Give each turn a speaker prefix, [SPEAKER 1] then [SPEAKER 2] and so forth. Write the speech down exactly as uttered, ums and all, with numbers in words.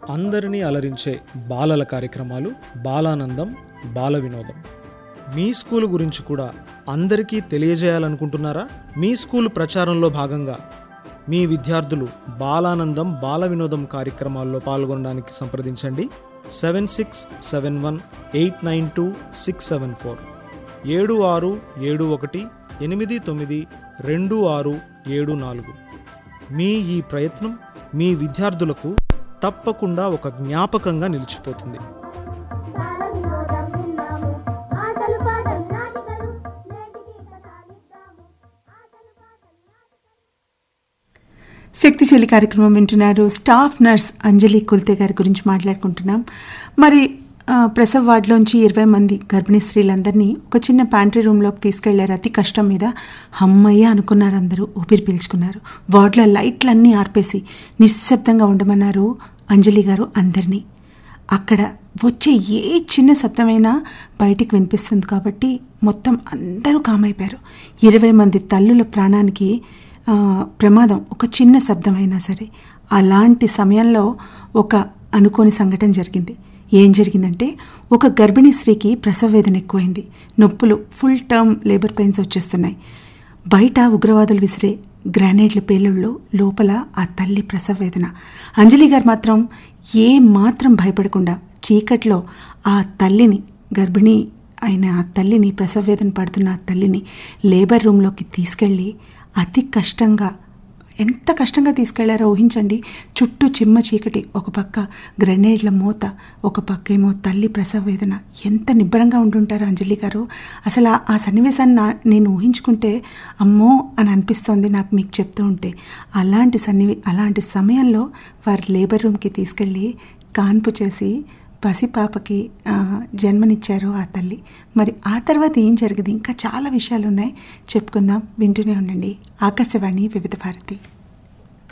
[SPEAKER 1] అందరినీ అలరించే బాలల కార్యక్రమాలు, బాలానందం, బాల వినోదం. మీ స్కూల్ గురించి కూడా అందరికీ తెలియజేయాలనుకుంటున్నారా? మీ స్కూల్ ప్రచారంలో భాగంగా మీ విద్యార్థులు బాలానందం, బాల వినోదం కార్యక్రమాల్లో పాల్గొనడానికి సంప్రదించండి. Seven six seven one eight nine two six seven four ఏడు ఆరు ఏడు ఒకటి ఎనిమిది తొమ్మిది రెండు ఆరు ఏడు నాలుగు. మీ ఈ ప్రయత్నం మీ విద్యార్థులకు తప్పకుండా ఒక జ్ఞాపకంగా నిలిచిపోతుంది.
[SPEAKER 2] శక్తిశీలి కార్యక్రమం వింటున్నారు. స్టాఫ్ నర్స్ అంజలి కుల్తే గారి గురించి మాట్లాడుకుంటున్నాం. మరి ప్రసవ్ వార్డులోంచి ఇరవై మంది గర్భిణీ స్త్రీలందరినీ ఒక చిన్న ప్యాంట్రీ రూమ్లోకి తీసుకెళ్లారు. అతి కష్టం మీద అమ్మయ్య అనుకున్నారు. అందరూ ఊపిరి పీల్చుకున్నారు. వార్డులో లైట్లన్నీ ఆర్పేసి నిశ్శబ్దంగా ఉండమన్నారు అంజలి గారు అందరినీ. అక్కడ వచ్చే ఏ చిన్న శబ్దమైనా బయటికి వినిపిస్తుంది కాబట్టి మొత్తం అందరూ కామైపోయారు. ఇరవై మంది తల్లుల ప్రాణానికి ప్రమాదం ఒక చిన్న శబ్దమైనా సరే. అలాంటి సమయంలో ఒక అనుకోని సంఘటన జరిగింది. ఏం జరిగిందంటే, ఒక గర్భిణీ స్త్రీకి ప్రసవ వేదన ఎక్కువైంది. నొప్పులు, ఫుల్ టర్మ్ లేబర్ పెయిన్స్ వచ్చేస్తున్నాయి. బయట ఉగ్రవాదులు విసిరే గ్రానైడ్ల పేలుళ్ళు, లోపల ఆ తల్లి ప్రసవ వేదన. అంజలి గారు మాత్రం ఏ మాత్రం భయపడకుండా చీకట్లో ఆ తల్లిని, గర్భిణీ అయిన ఆ తల్లిని, ప్రసవ వేదన పడుతున్న ఆ తల్లిని లేబర్ రూమ్లోకి తీసుకెళ్ళి అతి కష్టంగా, ఎంత కష్టంగా తీసుకెళ్లారో ఊహించండి. చుట్టూ చిమ్మ చీకటి, ఒక పక్క గ్రెనేడ్ల మూత, ఒక పక్క ఏమో తల్లి ప్రసవ వేదన. ఎంత నిబ్బరంగా ఉంటుంటారు అంజలి గారు. అసలు ఆ సన్నివేశాన్ని నా నేను ఊహించుకుంటే అమ్మో అని అనిపిస్తోంది నాకు మీకు చెప్తూ ఉంటే. అలాంటి సన్నివే అలాంటి సమయంలో వారు లేబర్ రూమ్కి తీసుకెళ్ళి కాన్పు చేసి పసిపాపకి జన్మనిచ్చారు ఆ తల్లి. మరి ఆ తర్వాత ఏం జరిగింది, ఇంకా చాలా విషయాలు ఉన్నాయి, చెప్పుకుందాం. వింటూనే ఉండండి ఆకాశవాణి వివిధ భారతి.